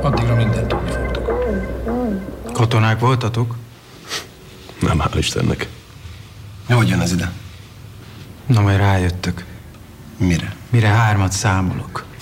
Addigra mindent tudni fogtok. Katonák voltatok? Nem, hál' Istennek. Hogy jön ez ide? Na, majd rájöttök. Mire? Mire 3 számolok.